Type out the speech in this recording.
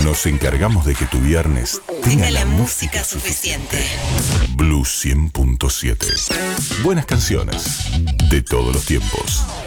Nos encargamos de que tu viernes tenga la música suficiente. Blue 100.7. Buenas canciones de todos los tiempos.